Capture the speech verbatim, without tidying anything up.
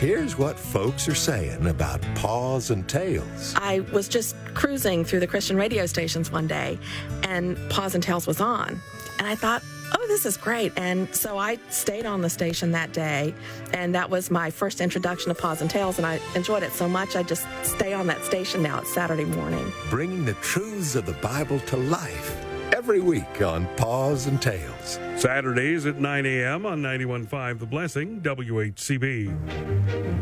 Here's what folks are saying about Paws and Tails. I was just cruising through the Christian radio stations one day, and Paws and Tails was on. And I thought, oh, this is great. And so I stayed on the station that day, and that was my first introduction to Paws and Tails, and I enjoyed it so much I just stay on that station now. It's Saturday morning. Bringing the truths of the Bible to life every week on Paws and Tails. Saturdays at nine a.m. on ninety-one point five The Blessing, W H C B.